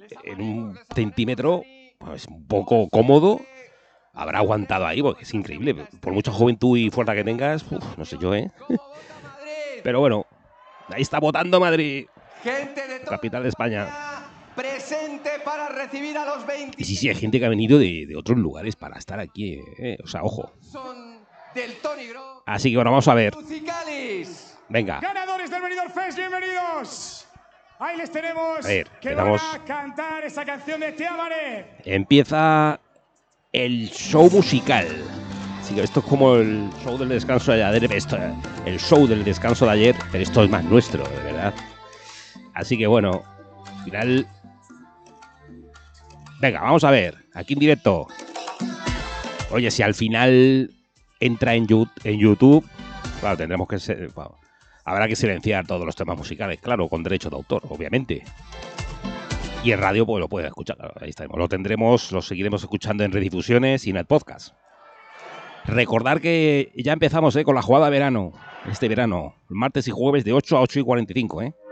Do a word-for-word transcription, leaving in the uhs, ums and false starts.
en un centímetro, pues un poco cómodo, habrá aguantado ahí, porque es increíble. Por mucha juventud y fuerza que tengas, uf, no sé yo, ¿eh? Pero bueno, ahí está votando Madrid, Gente de capital de España. Presente para recibir a los veinte. Y sí, sí, hay gente que ha venido de, de otros lugares para estar aquí, ¿eh? O sea, ojo. Son del Tony Gross. Así que bueno, vamos a ver. Musicalis. Venga. Ganadores del Benidorm Fest, bienvenidos. Ahí les tenemos A ver, que le van damos- a cantar esa canción de Te Amaré. Empieza el show musical. Así que esto es como el show del descanso de ayer, esto, el show del descanso de ayer, pero esto es más nuestro, de verdad. Así que bueno, al final... Venga, vamos a ver, aquí en directo. Oye, si al final entra en, You- en YouTube, claro, tendremos que ser... Bueno, habrá que silenciar todos los temas musicales, claro, con derecho de autor, obviamente. Y en radio, pues lo pueden escuchar, claro, ahí estaremos. Lo tendremos, lo seguiremos escuchando en redifusiones y en el podcast. Recordar que ya empezamos ¿eh? con la jugada de verano, este verano, martes y jueves de ocho a ocho y cuarenta y cinco, ¿eh?